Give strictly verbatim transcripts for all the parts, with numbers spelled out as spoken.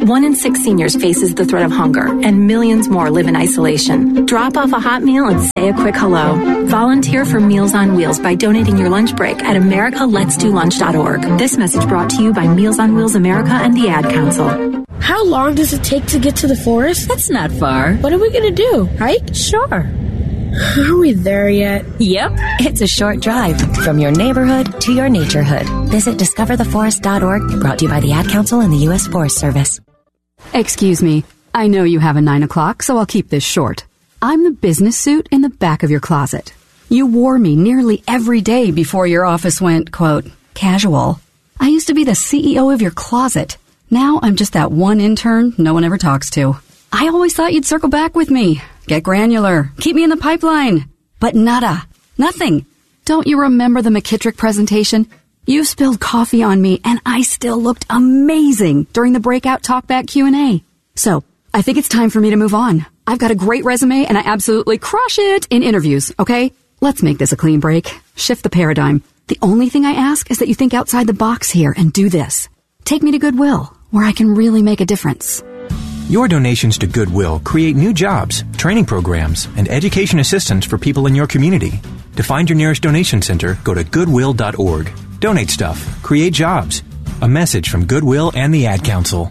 One in six seniors faces the threat of hunger, and millions more live in isolation. Drop off a hot meal and say a quick hello. Volunteer for Meals on Wheels by donating your lunch break at america lets do lunch dot org. This message brought to you by Meals on Wheels America and the Ad Council. How long does it take to get to the forest? That's not far. What are we going to do? Hike? Sure. Are we there yet? Yep. It's a short drive from your neighborhood to your naturehood. Visit discover the forest dot org, brought to you by the Ad Council and the U S Forest Service. Excuse me. I know you have a nine o'clock, so I'll keep this short. I'm the business suit in the back of your closet. You wore me nearly every day before your office went, quote, casual. I used to be the C E O of your closet. Now I'm just that one intern no one ever talks to. I always thought you'd circle back with me. Get granular. Keep me in the pipeline. But nada. Nothing. Don't you remember the McKittrick presentation? You spilled coffee on me, and I still looked amazing during the breakout talkback Q and A. So, I think it's time for me to move on. I've got a great resume, and I absolutely crush it in interviews, okay? Let's make this a clean break. Shift the paradigm. The only thing I ask is that you think outside the box here and do this. Take me to Goodwill, where I can really make a difference. Your donations to Goodwill create new jobs, training programs, and education assistance for people in your community. To find your nearest donation center, go to goodwill dot org. Donate stuff. Create jobs. A message from Goodwill and the Ad Council.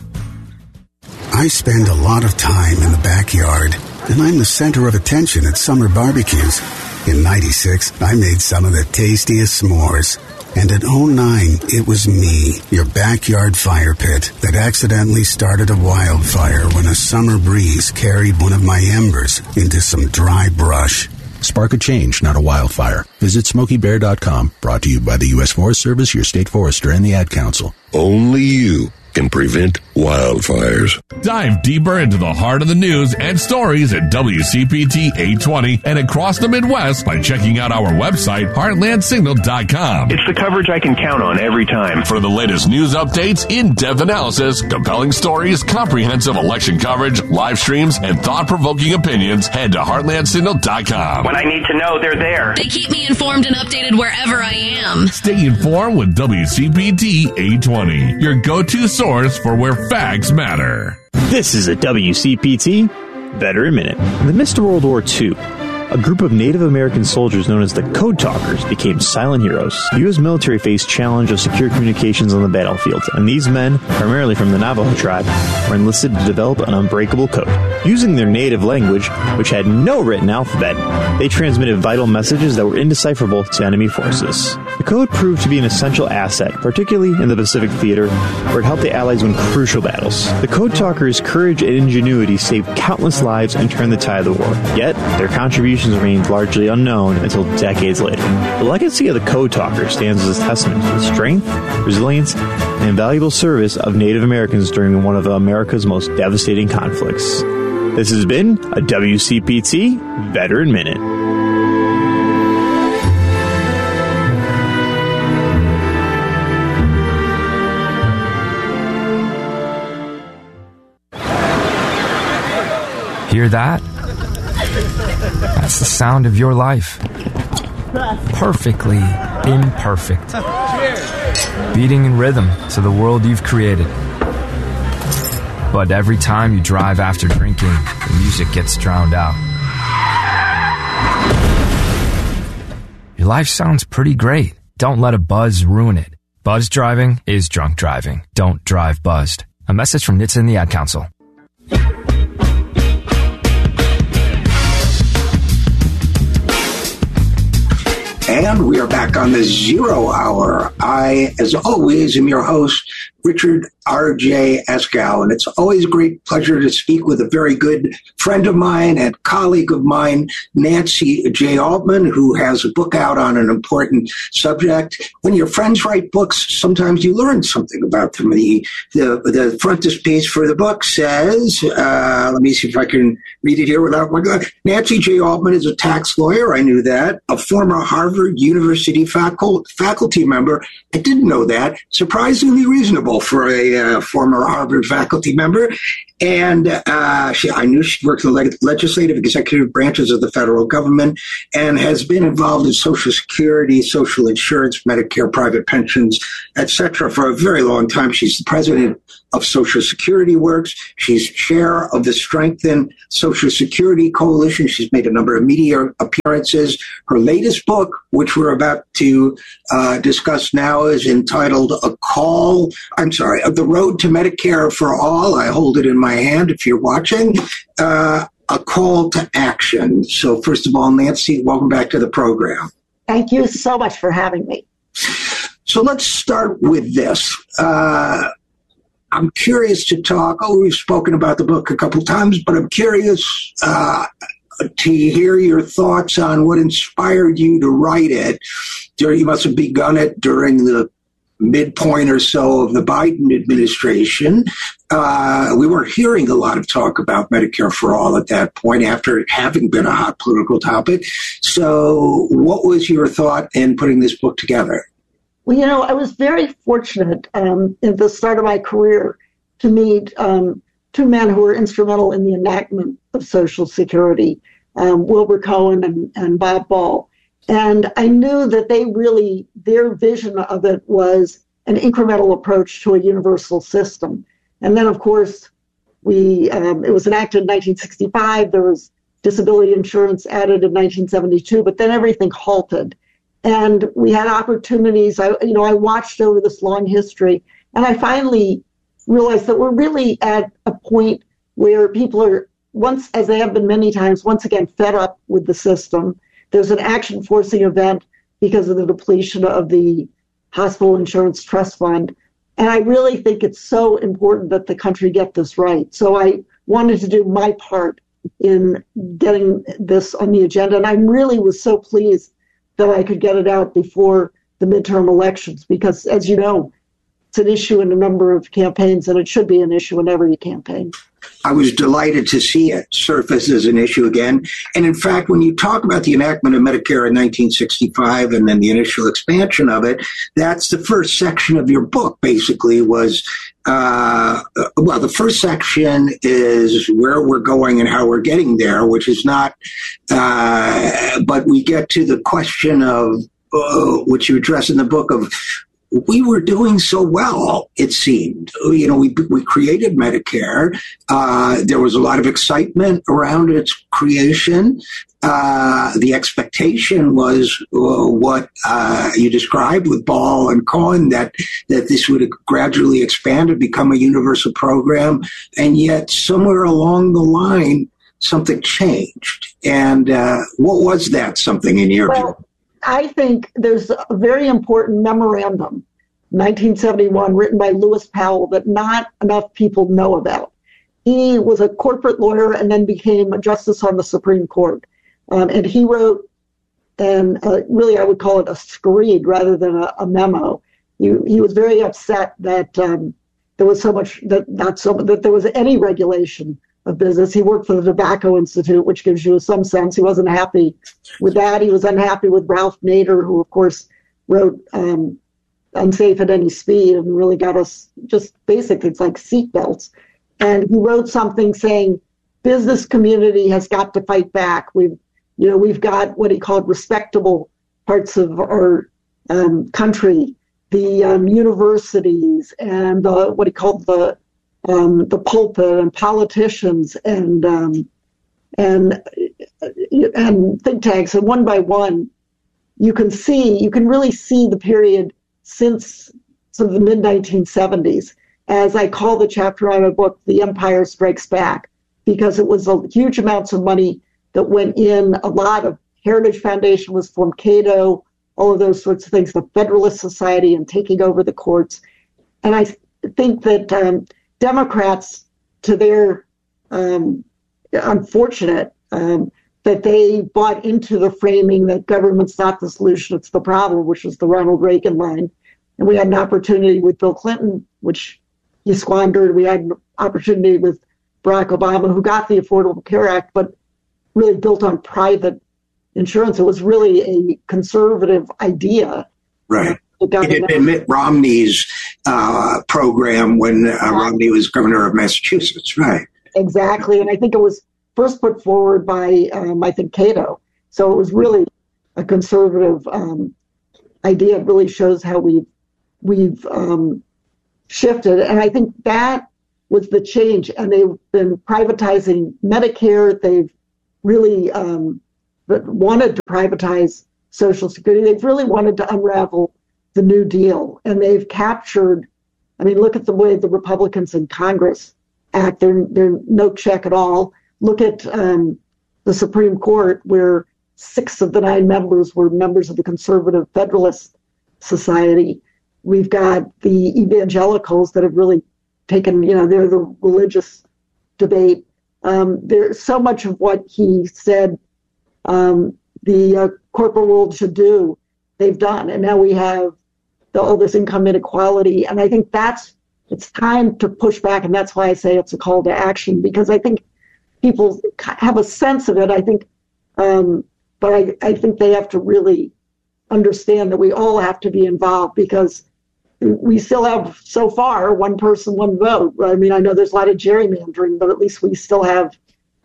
I spend a lot of time in the backyard, and I'm the center of attention at summer barbecues. In ninety-six, I made some of the tastiest s'mores. And in oh nine, it was me, your backyard fire pit, that accidentally started a wildfire when a summer breeze carried one of my embers into some dry brush. Spark a change, not a wildfire. Visit smoky bear dot com. Brought to you by the U S Forest Service, your state forester, and the Ad Council. Only you can prevent wildfires. Dive deeper into the heart of the news and stories at W C P T eight twenty and across the Midwest by checking out our website, heartland signal dot com. It's the coverage I can count on every time. For the latest news updates, in-depth analysis, compelling stories, comprehensive election coverage, live streams, and thought-provoking opinions, head to heartland signal dot com. When I need to know, they're there. They keep me informed and updated wherever I am. Stay informed with W C P T eight twenty, your go-to source for where facts matter. This is a W C P T Veteran Minute. In the midst of World War Two, a group of Native American soldiers known as the Code Talkers became silent heroes. The U S military faced challenge of secure communications on the battlefield, and these men, primarily from the Navajo tribe, were enlisted to develop an unbreakable code. Using their native language, which had no written alphabet, they transmitted vital messages that were indecipherable to enemy forces. The code proved to be an essential asset, particularly in the Pacific Theater, where it helped the Allies win crucial battles. The Code Talkers' courage and ingenuity saved countless lives and turned the tide of the war. Yet, their contributions remained largely unknown until decades later. The legacy of the Code Talkers stands as a testament to the strength, resilience, and invaluable service of Native Americans during one of America's most devastating conflicts. This has been a W C P T Veteran Minute. Hear that? That's the sound of your life. Perfectly imperfect. Beating in rhythm to the world you've created. But every time you drive after drinking, the music gets drowned out. Your life sounds pretty great. Don't let a buzz ruin it. Buzz driving is drunk driving. Don't drive buzzed. A message from N H T S A and the Ad Council. And we are back on the Zero Hour. I, as always, am your host, Richard R J Eskow, and it's always a great pleasure to speak with a very good friend of mine and colleague of mine, Nancy J. Altman, who has a book out on an important subject. When your friends write books, sometimes you learn something about them. The, the, the frontispiece for the book says, uh, let me see if I can read it here without my God. Nancy J. Altman is a tax lawyer. I knew that. A former Harvard Harvard University facul- faculty member. I didn't know that. Surprisingly reasonable for a uh, former Harvard faculty member. And uh, she, I knew she worked in the leg- legislative, executive branches of the federal government and has been involved in Social Security, social insurance, Medicare, private pensions, et cetera for a very long time. She's the president of Social Security Works. She's chair of the Strengthen Social Security Coalition. She's made a number of media appearances. Her latest book, which we're about to uh, discuss now, is entitled A Call, I'm sorry, The Road to Medicare for All. I hold it in my hand if you're watching. Uh, a Call to Action. So first of all, Nancy, welcome back to the program. Thank you so much for having me. So let's start with this. Uh, I'm curious to talk. Oh, we've spoken about the book a couple times, but I'm curious uh, to hear your thoughts on what inspired you to write it. You must have begun it during the midpoint or so of the Biden administration. Uh, we weren't hearing a lot of talk about Medicare for All at that point, after it having been a hot political topic. So what was your thought in putting this book together? Well, you know, I was very fortunate um, at the start of my career to meet um, two men who were instrumental in the enactment of Social Security, um, Wilbur Cohen and, and Bob Ball. And I knew that they really, their vision of it was an incremental approach to a universal system. And then, of course, we um, it was enacted in nineteen sixty-five. There was disability insurance added in nineteen seventy-two, but then everything halted. And we had opportunities. I, you know, I watched over this long history, and I finally realized that we're really at a point where people are, once, as they have been many times, once again fed up with the system. There's an action forcing event because of the depletion of the Hospital Insurance Trust Fund. And I really think it's so important that the country get this right. So I wanted to do my part in getting this on the agenda. And I really was so pleased that I could get it out before the midterm elections, because, as you know, it's an issue in a number of campaigns, and it should be an issue in every campaign. I was delighted to see it surface as an issue again. And in fact, when you talk about the enactment of Medicare in nineteen sixty-five and then the initial expansion of it, that's the first section of your book, basically, was, uh, well, the first section is where we're going and how we're getting there, which is not, uh, but we get to the question of, uh, which you address in the book, of we were doing so well, it seemed. You know, we we created Medicare. Uh, there was a lot of excitement around its creation. Uh, the expectation was uh, what uh, you described with Ball and Cohen, that, that this would gradually expand and become a universal program. And yet, somewhere along the line, something changed. And uh, what was that something in your well, view? I think there's a very important memorandum, nineteen seventy-one, written by Lewis Powell, that not enough people know about. He was a corporate lawyer and then became a justice on the Supreme Court. Um, and he wrote, and uh, really I would call it a screed rather than a, a memo. He, he was very upset that um, there was so much, that not so that there was any regulation of business. He worked for the Tobacco Institute, which gives you some sense. He wasn't happy with that. He was unhappy with Ralph Nader, who, of course, wrote um, Unsafe at Any Speed and really got us just basic, it's like seatbelts. And he wrote something saying, business community has got to fight back. We've, you know, we've got what he called respectable parts of our um, country, the um, universities and uh, what he called the Um, the pulpit and politicians and um, and and think tanks, and one by one, you can see, you can really see the period since sort of the mid nineteen seventies, as I call the chapter on my book, "The Empire Strikes Back," because it was a huge amounts of money that went in. A lot of Heritage Foundation was formed, Cato, all of those sorts of things, the Federalist Society, and taking over the courts, and I think that. Um, Democrats, to their um, unfortunate, um, that they bought into the framing that government's not the solution, it's the problem, which was the Ronald Reagan line. And we had an opportunity with Bill Clinton, which he squandered. We had an opportunity with Barack Obama, who got the Affordable Care Act, but really built on private insurance. It was really a conservative idea. Right. It had been Mitt Romney's uh, program when uh, Romney was governor of Massachusetts, right? Exactly. And I think it was first put forward by, um, I think, Cato. So it was really a conservative um, idea. It really shows how we've, we've um, shifted. And I think that was the change. And they've been privatizing Medicare. They've really um, wanted to privatize Social Security. They've really wanted to unravel the New Deal. And they've captured, I mean, look at the way the Republicans in Congress act. They're, they're no check at all. Look at um, the Supreme Court, where six of the nine members were members of the Conservative Federalist Society. We've got the evangelicals that have really taken, you know, they're the religious debate. Um, there's so much of what he said um, the uh, corporate world should do, they've done. And now we have the, all this income inequality. And I think that's, it's time to push back. And that's why I say it's a call to action, because I think people have a sense of it. I think, um, but I, I think they have to really understand that we all have to be involved, because we still have, so far, one person, one vote. I mean, I know there's a lot of gerrymandering, but at least we still have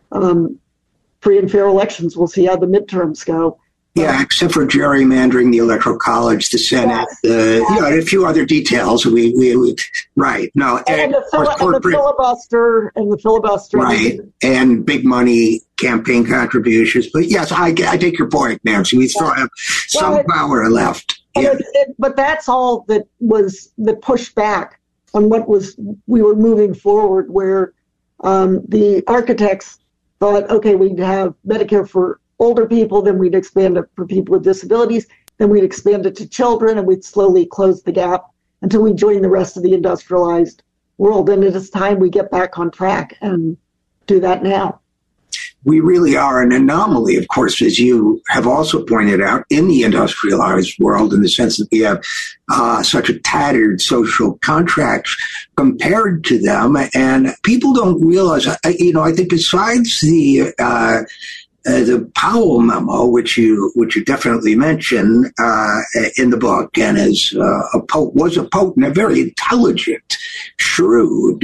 um, free and fair elections. We'll see how the midterms go. Yeah, except for gerrymandering, the Electoral College, the Senate, yes. uh, you know, and a few other details. We, we, we right. No, and, and, the, fil- and the filibuster and the filibuster. Right, and big money campaign contributions. But yes, I, I take your point, Nancy. We still have some well, power left. Yeah. It, it, but that's all that was that pushed back on what was we were moving forward, where um, the architects thought, okay, we'd have Medicare for older people, then we'd expand it for people with disabilities, then we'd expand it to children, and we'd slowly close the gap until we join the rest of the industrialized world. And it is time we get back on track and do that now. We really are an anomaly, of course, as you have also pointed out, in the industrialized world, in the sense that we have uh, such a tattered social contract compared to them. And people don't realize, you know, I think besides the uh, Uh, the Powell memo, which you which you definitely mention uh, in the book, and is uh, a po- was a potent, a very intelligent, shrewd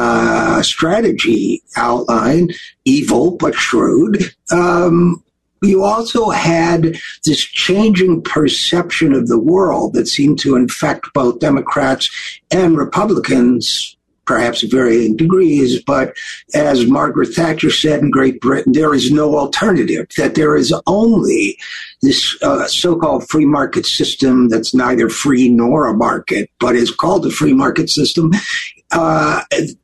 uh, strategy outline, evil but shrewd. Um, you also had this changing perception of the world that seemed to infect both Democrats and Republicans, perhaps at varying degrees, but as Margaret Thatcher said in Great Britain, there is no alternative, that there is only this uh, so-called free market system that's neither free nor a market, but is called a free market system uh,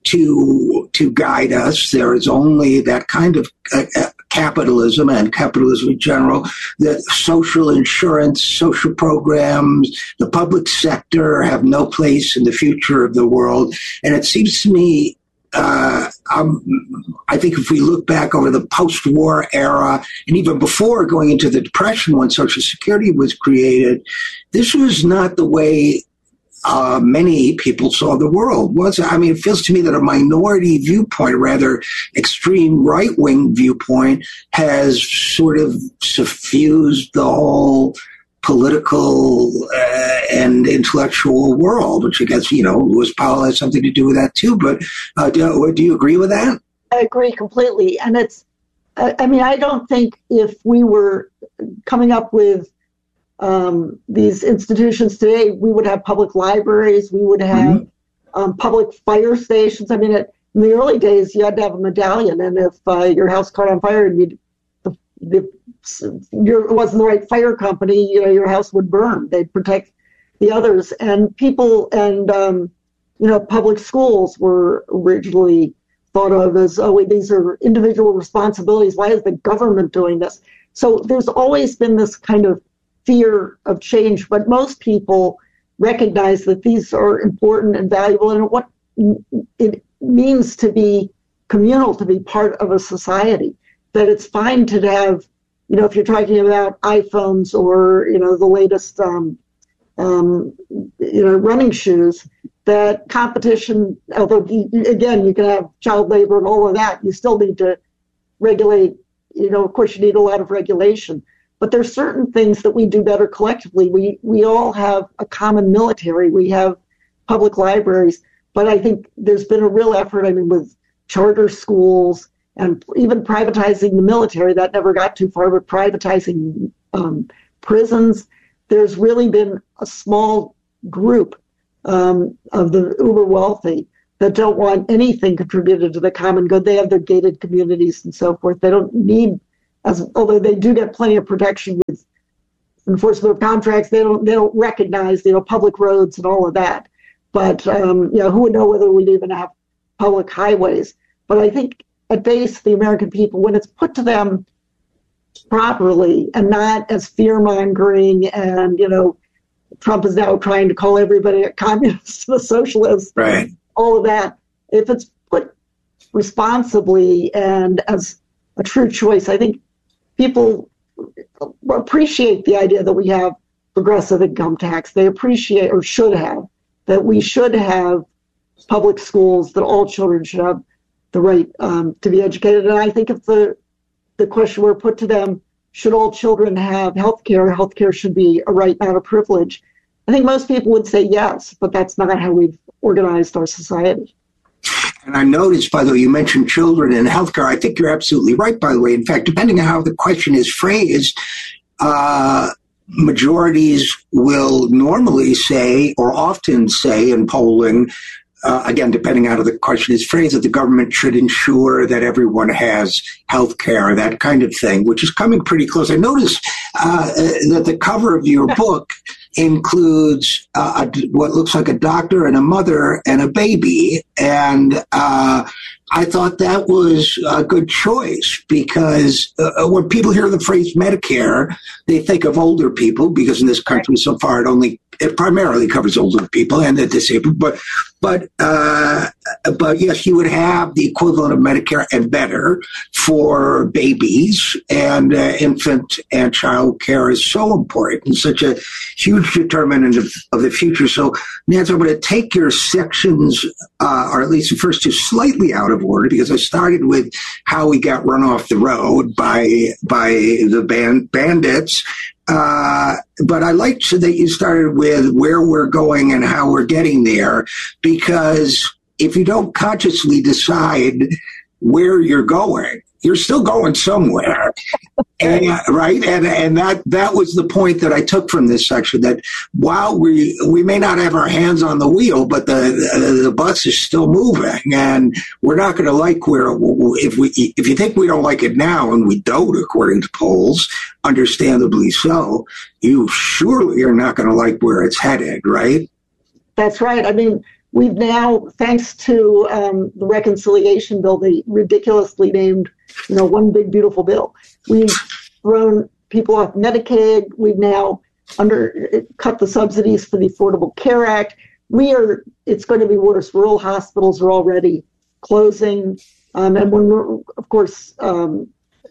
to to guide us. There is only that kind of uh, capitalism and capitalism in general, that social insurance, social programs, the public sector have no place in the future of the world. And it seems to me, uh, um, I think if we look back over the post-war era, and even before going into the Depression when Social Security was created, this was not the way Uh, many people saw the world. Was I mean, it feels to me that a minority viewpoint, a rather extreme right-wing viewpoint, has sort of suffused the whole political uh, and intellectual world, which I guess, you know, Lewis Powell has something to do with that too. But uh, do, do you agree with that? I agree completely. And it's, I mean, I don't think if we were coming up with Um, these institutions today, we would have public libraries, we would have mm-hmm. um, public fire stations. I mean, it, in the early days, you had to have a medallion, and if uh, your house caught on fire and you the, the, your, it wasn't the right fire company, you know, your house would burn. They'd protect the others. And people and, um, you know, public schools were originally thought of as, oh, wait, these are individual responsibilities. Why is the government doing this? So there's always been this kind of fear of change, but most people recognize that these are important and valuable, and what it means to be communal, to be part of a society, that it's fine to have, you know, if you're talking about iPhones or, you know, the latest, um, um, you know, running shoes, that competition, although, again, you can have child labor and all of that, you still need to regulate, you know, of course you need a lot of regulation. But there's certain things that we do better collectively. We we all have a common military. We have public libraries. But I think there's been a real effort, I mean, with charter schools and even privatizing the military. That never got too far, but privatizing um, prisons. There's really been a small group um, of the uber wealthy that don't want anything contributed to the common good. They have their gated communities and so forth. They don't need, as although they do get plenty of protection with enforcement of contracts, they don't they don't recognize, you know, public roads and all of that. But um, you know, who would know whether we'd even have public highways? But I think at base, the American people, when it's put to them properly and not as fear mongering, and you know, Trump is now trying to call everybody a communist, a socialist, right? All of that. If it's put responsibly and as a true choice, I think people appreciate the idea that we have progressive income tax. They appreciate, or should have, that we should have public schools, that all children should have the right um, to be educated. And I think if the the question were put to them, should all children have health care? Health care should be a right, not a privilege. I think most people would say yes, but that's not how we've organized our society. And I noticed, by the way, you mentioned children and healthcare. I think you're absolutely right, by the way. In fact, depending on how the question is phrased, uh, majorities will normally say, or often say in polling, uh, again, depending on how the question is phrased, that the government should ensure that everyone has health care, that kind of thing, which is coming pretty close. I noticed uh, that the cover of your book includes uh, a, what looks like a doctor and a mother and a baby. And uh, I thought that was a good choice because uh, when people hear the phrase Medicare, they think of older people, because in this country so far it only it primarily covers older people and the disabled. But but uh, but yes, you would have the equivalent of Medicare and better for babies, and uh, infant and child care is so important, such a huge determinant of, of the future. So, Nancy, I'm going to take your sections, uh, or at least the first two, slightly out of order, because I started with how we got run off the road by by the band, bandits. Uh, but I liked that you started with where we're going and how we're getting there, because if you don't consciously decide where you're going, you're still going somewhere. And, right? And and that that was the point that I took from this section, that while we we may not have our hands on the wheel, but the the, the bus is still moving, and we're not going to like where, if we if you think we don't like it now, and we don't, according to polls, understandably so, you surely are not going to like where it's headed, right? That's right. I mean, we've now, thanks to um, the reconciliation bill, the ridiculously named, you know, one big beautiful bill, we've thrown people off Medicaid. We've now under cut the subsidies for the Affordable Care Act. We are. It's going to be worse. Rural hospitals are already closing, um, and when we're, of course, um,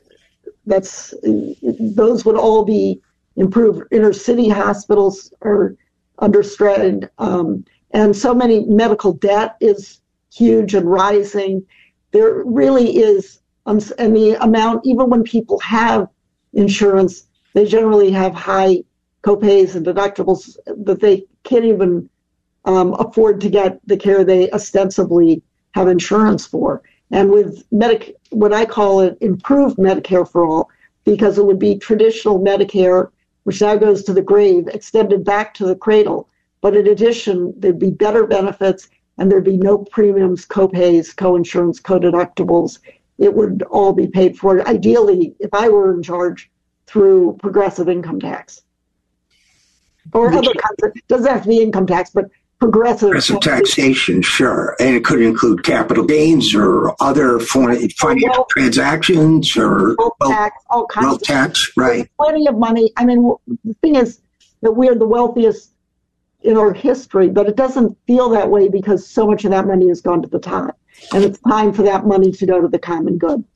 that's those would all be improved. Inner city hospitals are understrained. Um, And so many medical debt is huge and rising. There really is, um, and the amount, even when people have insurance, they generally have high copays and deductibles that they can't even um, afford to get the care they ostensibly have insurance for. And with Medic, what I call it, improved Medicare for all, because it would be traditional Medicare, which now goes to the grave, extended back to the cradle. But in addition, there'd be better benefits, and there'd be no premiums, co-pays, co-insurance, co-deductibles. It would all be paid for, ideally, if I were in charge, through progressive income tax. Or Which, other kinds of, doesn't have to be income tax, but progressive, progressive taxation, sure. And it could include capital gains or other foreign financial wealth, transactions or wealth tax, all kinds wealth of tax, right. There's plenty of money. I mean, the thing is that we're the wealthiest in our history, but it doesn't feel that way because so much of that money has gone to the top, and it's time for that money to go to the common good.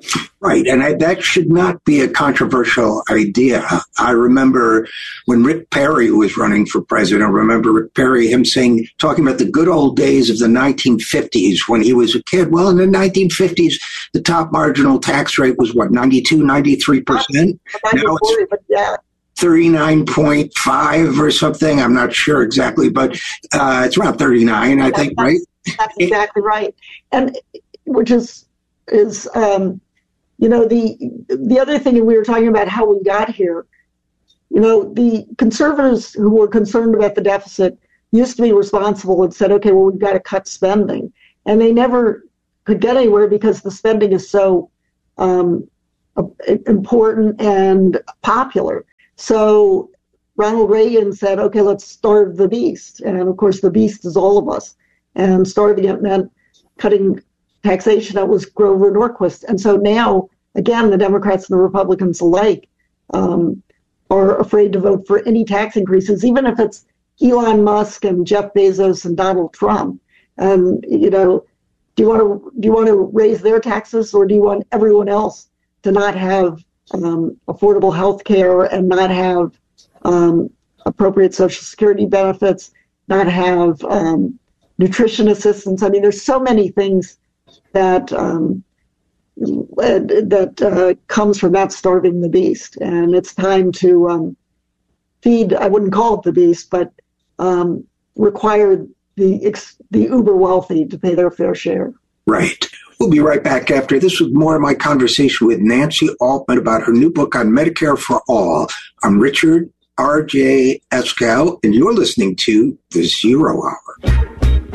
Right, and I, that should not be a controversial idea. I remember when Rick Perry was running for president, I remember Rick Perry, him saying, talking about the good old days of the nineteen fifties when he was a kid. Well, in the nineteen fifties, the top marginal tax rate was, what, ninety-two, ninety-three percent? Now it's yeah. thirty-nine point five or something. I'm not sure exactly, but uh, it's around thirty-nine, I think, that's, right? That's exactly right. And which is, is um, you know, the the other thing, and we were talking about how we got here, you know, the conservatives who were concerned about the deficit used to be responsible and said, okay, well, we've got to cut spending. And they never could get anywhere because the spending is so um, important and popular. So Ronald Reagan said, okay, let's starve the beast. And of course, the beast is all of us. And starving it meant cutting taxation. That was Grover Norquist. And so now, again, the Democrats and the Republicans alike um, are afraid to vote for any tax increases, even if it's Elon Musk and Jeff Bezos and Donald Trump. And, you know, do you want to do you want to raise their taxes, or do you want everyone else to not have um, affordable health care and not have um, appropriate Social Security benefits, not have um, nutrition assistance? I mean, there's so many things that um, that uh, comes from that starving the beast, and it's time to um, feed. I wouldn't call it the beast, but um, require the ex- the uber wealthy to pay their fair share. Right. We'll be right back after this with more of my conversation with Nancy Altman about her new book on Medicare for All. I'm Richard R J Eskow, and you're listening to The Zero Hour.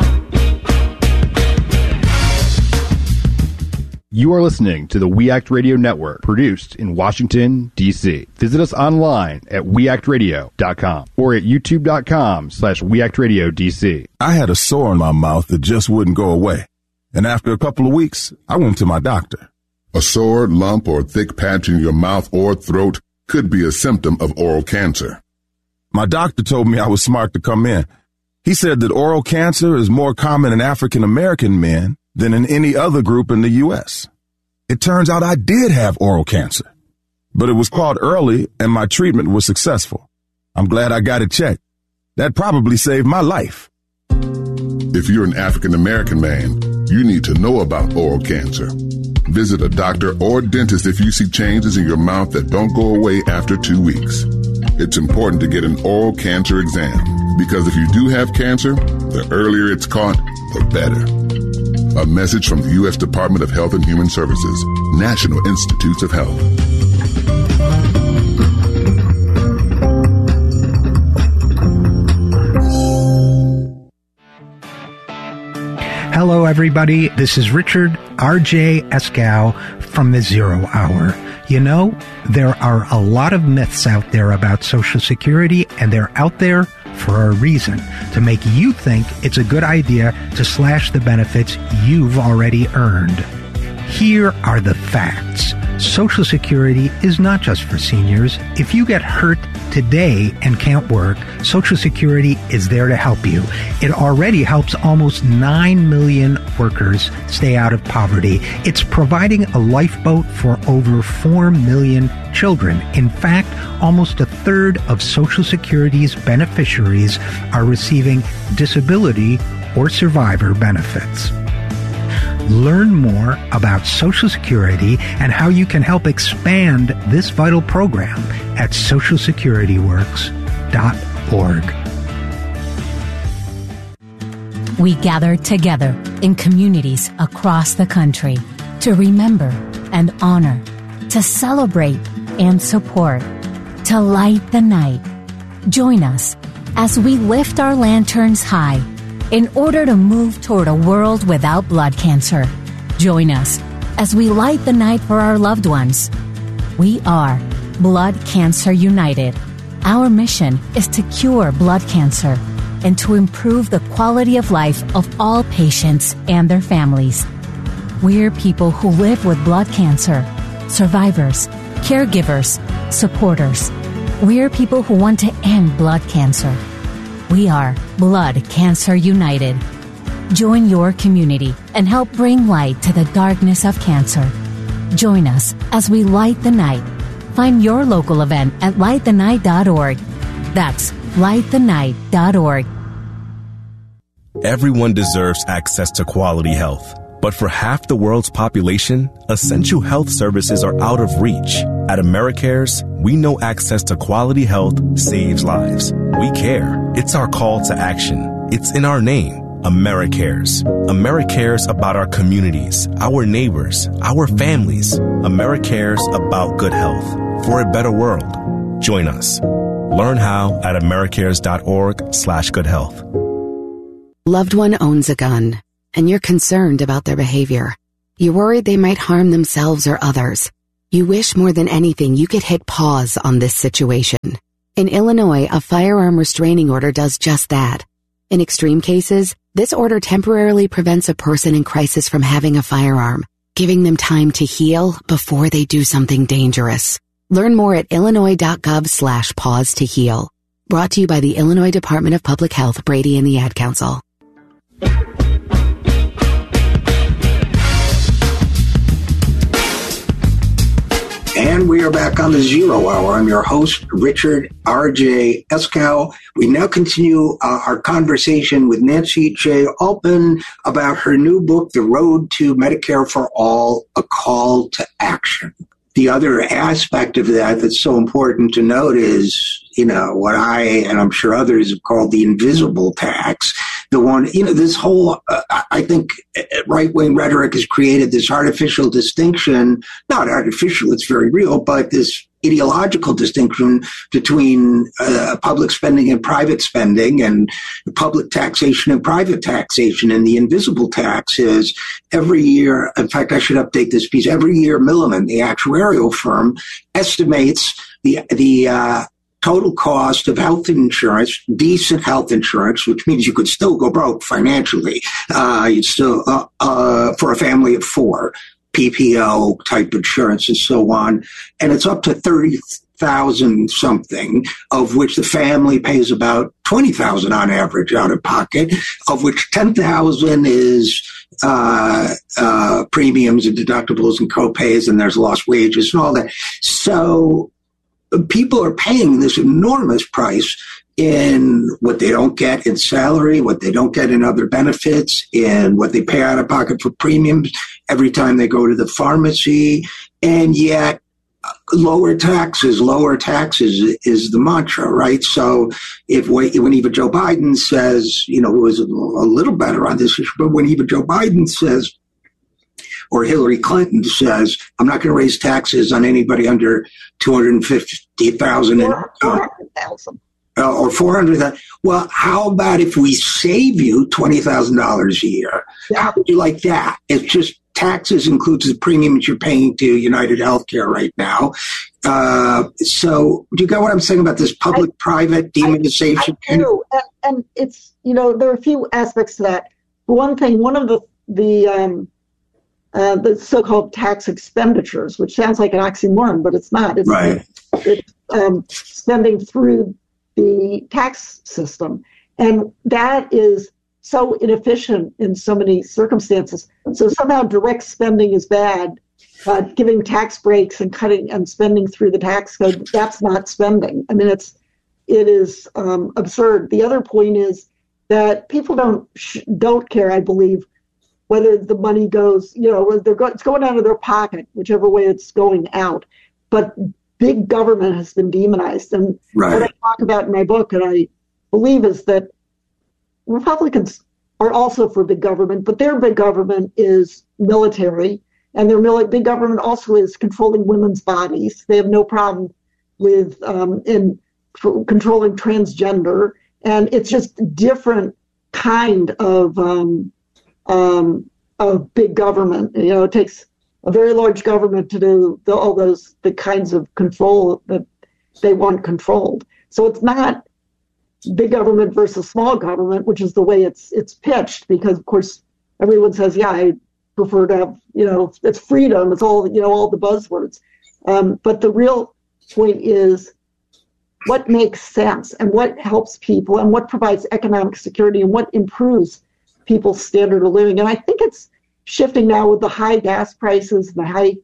You are listening to the We Act Radio Network, produced in Washington, D C Visit us online at we act radio dot com or at youtube.com slash weactradiodc. I had a sore in my mouth that just wouldn't go away. And after a couple of weeks, I went to my doctor. A sore, lump, or thick patch in your mouth or throat could be a symptom of oral cancer. My doctor told me I was smart to come in. He said that oral cancer is more common in African American men than in any other group in the U S. It turns out I did have oral cancer, but it was caught early and my treatment was successful. I'm glad I got it checked. That probably saved my life. If you're an African American man, you need to know about oral cancer. Visit a doctor or dentist if you see changes in your mouth that don't go away after two weeks. It's important to get an oral cancer exam, because if you do have cancer, the earlier it's caught, the better. A message from the U S Department of Health and Human Services, National Institutes of Health. Hello, everybody. This is Richard R J Eskow from the Zero Hour. You know, there are a lot of myths out there about Social Security, and they're out there for a reason, to make you think it's a good idea to slash the benefits you've already earned. Here are the facts. Social Security is not just for seniors. If you get hurt today and can't work, Social Security is there to help you. It already helps almost nine million workers stay out of poverty. It's providing a lifeboat for over four million children. In fact, almost a third of Social Security's beneficiaries are receiving disability or survivor benefits. Learn more about Social Security and how you can help expand this vital program at social security works dot org. We gather together in communities across the country to remember and honor, to celebrate and support, to light the night. Join us as we lift our lanterns high in order to move toward a world without blood cancer. Join us as we light the night for our loved ones. We are Blood Cancer United. Our mission is to cure blood cancer and to improve the quality of life of all patients and their families. We're people who live with blood cancer, survivors, caregivers, supporters. We're people who want to end blood cancer. We are Blood Cancer United. Join your community and help bring light to the darkness of cancer. Join us as we light the night. Find your local event at light the night dot org. That's light the night dot org. Everyone deserves access to quality health. But for half the world's population, essential health services are out of reach. At AmeriCares, we know access to quality health saves lives. We care. It's our call to action. It's in our name. AmeriCares. AmeriCares about our communities, our neighbors, our families. AmeriCares about good health for a better world. Join us. Learn how at americares.org slash good health. Loved one owns a gun, and you're concerned about their behavior. You're worried they might harm themselves or others. You wish more than anything you could hit pause on this situation. In Illinois, a firearm restraining order does just that. In extreme cases, this order temporarily prevents a person in crisis from having a firearm, giving them time to heal before they do something dangerous. Learn more at illinois.gov slash pause to heal. Brought to you by the Illinois Department of Public Health, Brady and the Ad Council. And we are back on the Zero Hour. I'm your host, Richard R J Eskow. We now continue uh, our conversation with Nancy J. Altman about her new book, The Road to Medicare for All, A Call to Action. The other aspect of that that's so important to note is, you know, what I, and I'm sure others have called the invisible tax. The one, you know, this whole, uh, I think right-wing rhetoric has created this artificial distinction, not artificial, it's very real, but this ideological distinction between uh, public spending and private spending, and public taxation and private taxation. And the invisible tax is every year, in fact, I should update this piece, every year Milliman, the actuarial firm, estimates the, the, uh, total cost of health insurance, decent health insurance, which means you could still go broke financially, uh, you'd still, uh, uh, for a family of four, P P O type insurance and so on. And it's up to thirty thousand something, of which the family pays about twenty thousand on average out of pocket, of which ten thousand is, uh, uh, premiums and deductibles and copays, and there's lost wages and all that. So, people are paying this enormous price in what they don't get in salary, what they don't get in other benefits, in what they pay out of pocket for premiums every time they go to the pharmacy. And yet, lower taxes, lower taxes is the mantra, right? So if when even Joe Biden says, you know, who is a little better on this issue, but when even Joe Biden says, or Hillary Clinton says, I'm not going to raise taxes on anybody under two hundred fifty thousand dollars. four hundred thousand dollars. Uh, or four hundred thousand dollars. Well, how about if we save you twenty thousand dollars a year? Yeah. How would you like that? It's just taxes includes the premiums you're paying to United Healthcare right now. Uh, so do you get what I'm saying about this public-private demonization? I, I do. And, and it's, you know, there are a few aspects to that. For one thing, one of the, the, um, Uh, the so-called tax expenditures, which sounds like an oxymoron, but it's not. It's, right. it's um, spending through the tax system. And that is so inefficient in so many circumstances. So somehow direct spending is bad, but giving tax breaks and cutting and spending through the tax code, that's not spending. I mean, it's, it is um, absurd. The other point is that people don't, sh- don't care, I believe, whether the money goes, you know, they're go- it's going out of their pocket, whichever way it's going out. But big government has been demonized. And right. what I talk about in my book, and I believe, is that Republicans are also for big government, but their big government is military, and their mil- big government also is controlling women's bodies. They have no problem with um, in tr- controlling transgender, and it's just different kind of um, Um, of big government. You know, it takes a very large government to do the, all those the kinds of control that they want controlled. So it's not big government versus small government, which is the way it's it's pitched. Because of course everyone says, yeah, I prefer to have, you know, it's freedom. It's all, you know, all the buzzwords. Um, but the real point is what makes sense and what helps people and what provides economic security and what improves people's standard of living. And I think it's shifting now with the high gas prices and the high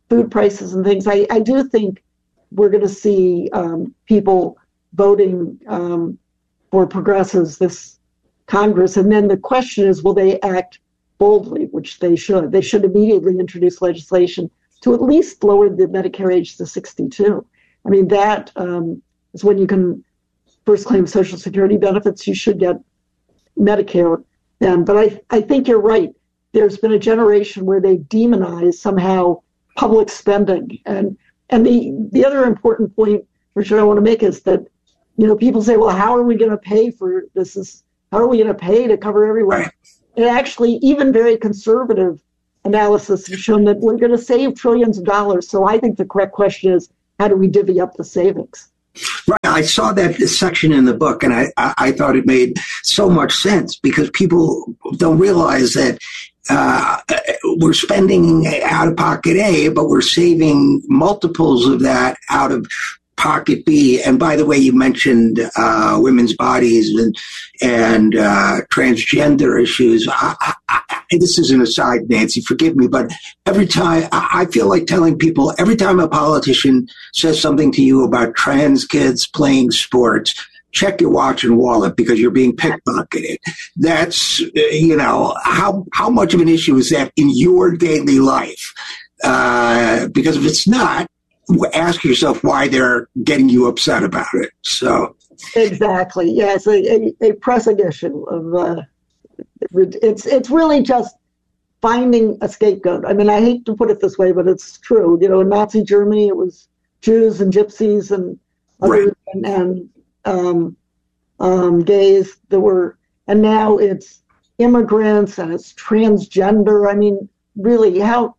food prices and things, I, I do think we're going to see um, people voting um, for progressives this Congress. And then the question is, will they act boldly, which they should. They should immediately introduce legislation to at least lower the Medicare age to sixty-two. I mean, that um, is when you can first claim Social Security benefits. You should get Medicare then. But I, I think you're right. There's been a generation where they demonize somehow public spending. And and the, the other important point, which I want to make, is that, you know, people say, well, how are we going to pay for this? Is, how are we going to pay to cover everyone? Right. And actually, even very conservative analysis has shown that we're going to save trillions of dollars. So I think the correct question is, how do we divvy up the savings? Right. I saw that section in the book, and I, I thought it made so much sense, because people don't realize that uh, we're spending out of pocket A, but we're saving multiples of that out of pocket B. And by the way, you mentioned uh, women's bodies and and uh, transgender issues. I, I, I, this is an aside, Nancy, forgive me, but every time I, I feel like telling people, every time a politician says something to you about trans kids playing sports, check your watch and wallet, because you're being pickpocketed. That's, you know, how how much of an issue is that in your daily life? Uh, because if it's not, ask yourself why they're getting you upset about it. So exactly, yes, a, a, a pressing issue of uh, it's it's really just finding a scapegoat. I mean, I hate to put it this way, but it's true. You know, in Nazi Germany, it was Jews and gypsies and others, right. and, and um, um, gays. There were, and now it's immigrants and it's transgender. I mean, really, how?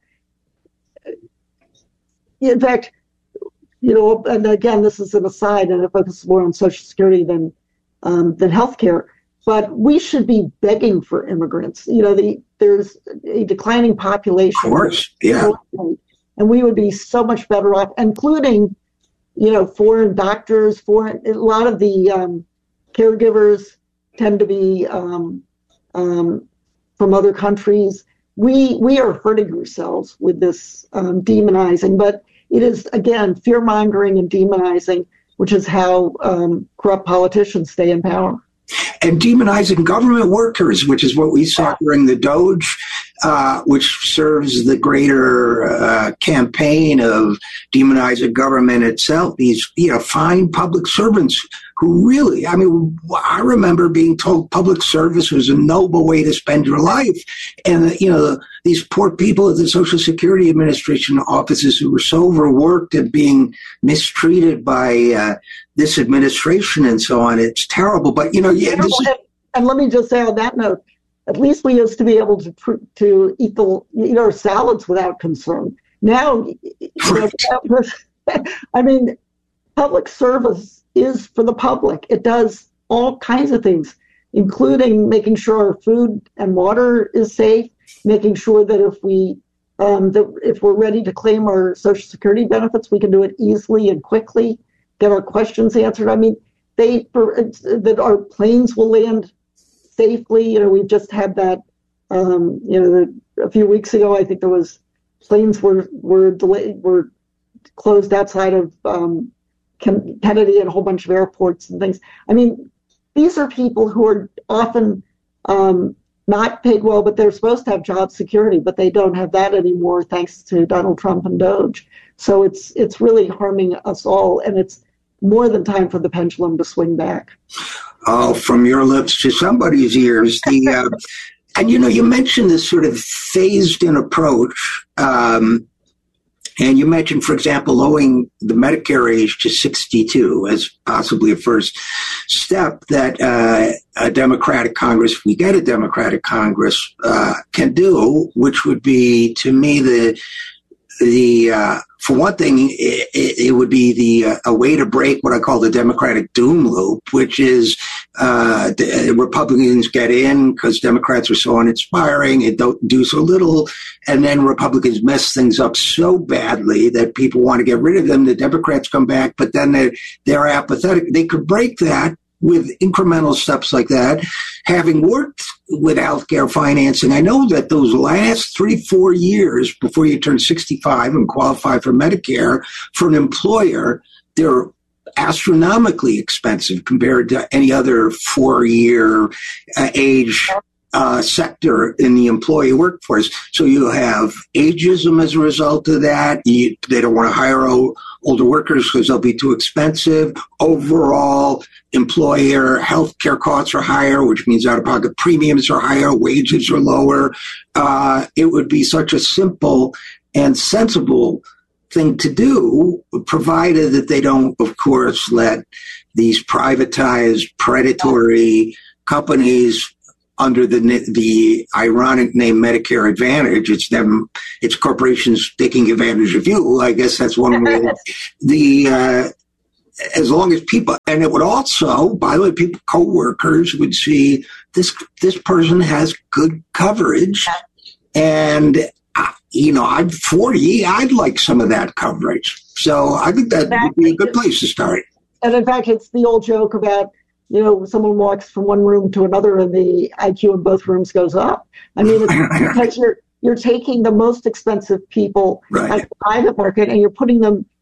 In fact, you know, and again, this is an aside, and it focuses more on Social Security than um, than healthcare. But we should be begging for immigrants. You know, the, there's a declining population. Of course, yeah. And we would be so much better off, including, you know, foreign doctors, foreign. A lot of the um, caregivers tend to be um, um, from other countries. We we are hurting ourselves with this um, demonizing, but it is, again, fear-mongering and demonizing, which is how um, corrupt politicians stay in power. And demonizing government workers, which is what we saw during the Doge, uh, which serves the greater uh, campaign of demonizing government itself. These, you know, fine public servants who really, I mean, I remember being told public service was a noble way to spend your life. And, you know, these poor people at the Social Security Administration offices who were so overworked and being mistreated by uh, this administration and so on. It's terrible. But, you know, yeah. This is- and, and let me just say on that note, at least we used to be able to to eat the eat our salads without concern. Now, you know, I mean, public service is for the public. It does all kinds of things, including making sure our food and water is safe, making sure that if we um, that if we're ready to claim our Social Security benefits, we can do it easily and quickly, get our questions answered. I mean, they for, that our planes will land safely. You know, we just had that. Um, you know, the, a few weeks ago, I think there was planes were were delayed, were closed outside of um, Kennedy and a whole bunch of airports and things. I mean, these are people who are often um, not paid well, but they're supposed to have job security, but they don't have that anymore thanks to Donald Trump and Doge. So it's it's really harming us all, and it's more than time for the pendulum to swing back. Oh, from your lips to somebody's ears. The uh, and you know, you mentioned this sort of phased-in approach, um, and you mentioned, for example, lowering the Medicare age to sixty-two as possibly a first step that uh, a Democratic Congress, if we get a Democratic Congress, uh, can do, which would be, to me, the the uh, for one thing, it, it would be the uh, a way to break what I call the Democratic doom loop, which is uh, the Republicans get in because Democrats are so uninspiring and don't do so little, and then Republicans mess things up so badly that people want to get rid of them. The Democrats come back, but then they're, they're apathetic. They could break that with incremental steps like that, having worked with healthcare financing, I know that those last three, four years before you turn sixty-five and qualify for Medicare, for an employer, they're astronomically expensive compared to any other four-year uh, age uh, sector in the employee workforce. So you have ageism as a result of that. You, they don't want to hire o- older workers because they'll be too expensive. Overall, employer healthcare costs are higher, which means out-of-pocket premiums are higher, wages are lower. Uh, it would be such a simple and sensible thing to do, provided that they don't, of course, let these privatized, predatory companies under the the ironic name Medicare Advantage. It's them, it's corporations taking advantage of you. I guess that's one way. The uh, as long as people, and it would also, by the way, people, co-workers would see this this person has good coverage, and uh, you know, I'm forty, I'd like some of that coverage. So I think that would be a good place to start. And in fact, it's the old joke about, you know, someone walks from one room to another and the I Q in both rooms goes up. I mean, it's because you're you're taking the most expensive people right. at the private market and you're putting them